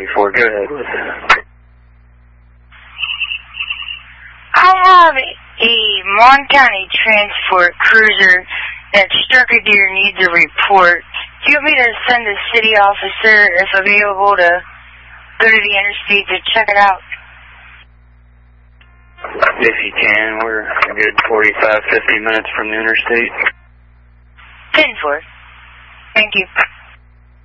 1044, go ahead with it. I have a Mon County transport cruiser that struck a deer needs a report. Do you want me to send a city officer, if available, to go to the interstate to check it out? If you can, we're a good 45, 50 minutes from the interstate. 10-4. Thank you.